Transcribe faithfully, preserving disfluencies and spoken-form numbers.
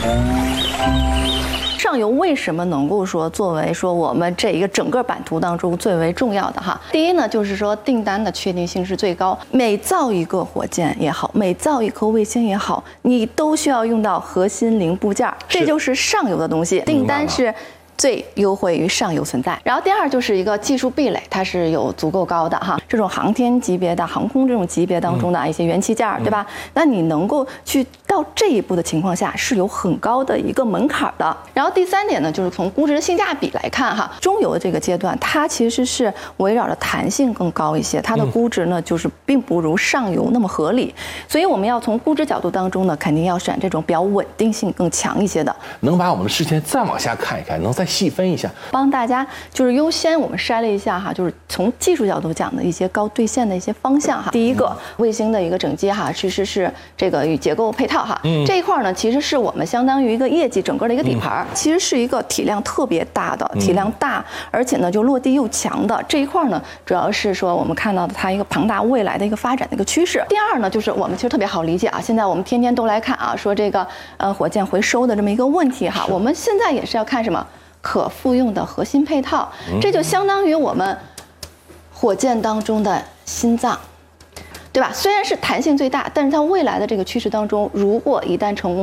上游为什么能够说作为说我们这一个整个版图当中最为重要的哈？第一呢，就是说订单的确定性是最高。每造一个火箭也好，每造一颗卫星也好，你都需要用到核心零部件，这就是上游的东西。订单是最优惠于上游存在。然后第二就是一个技术壁垒，它是有足够高的哈。这种航天级别的、航空这种级别当中的一些元器件，对吧？那你能够去到这一步的情况下，是有很高的一个门槛的。然后第三点呢，就是从估值的性价比来看哈，中游的这个阶段，它其实是围绕着弹性更高一些，它的估值呢就是并不如上游那么合理。所以我们要从估值角度当中呢，肯定要选这种比较稳定性更强一些的。 能把我们的视线再往下看一看，能再细分一下， 帮大家就是优先我们筛了一下哈，就是从技术角度讲的一些高兑现的一些方向哈。第一个，卫星的一个整机哈，其实是这个与结构配套哈，嗯、这一块呢其实是我们相当于一个业绩整个的一个底盘，嗯、其实是一个体量特别大的、体量大，而且呢就落地又强的这一块呢，主要是说我们看到的它一个庞大未来的一个发展的一个趋势。第二呢，就是我们其实特别好理解啊，现在我们天天都来看啊，说这个呃火箭回收的这么一个问题哈，我们现在也是要看什么？可复用的核心配套，这就相当于我们火箭当中的心脏，对吧？虽然是弹性最大，但是它未来的这个趋势当中，如果一旦成功